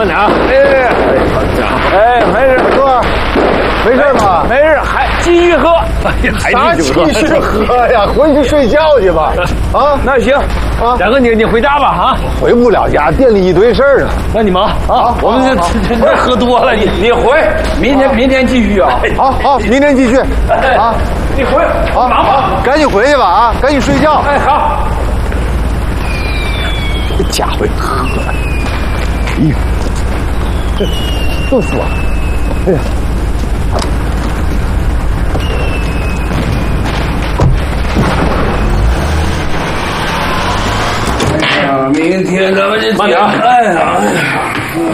慢点啊！ 没事，哥，没事吧？ 没事，还继续喝。 啥继续喝呀？回去睡觉去吧。啊， 那行啊，大哥，你回家吧啊！ 回不了家，店里一堆事儿呢。 那你忙啊，我们这喝多了，你回，明天继续啊。 好，明天继续啊。 你回，忙吧， 赶紧回去吧啊，赶紧睡觉。 哎，好。 这家伙喝，哎呀，冻死我！哎呀。 明天咱们这慢点啊！ 哎呀，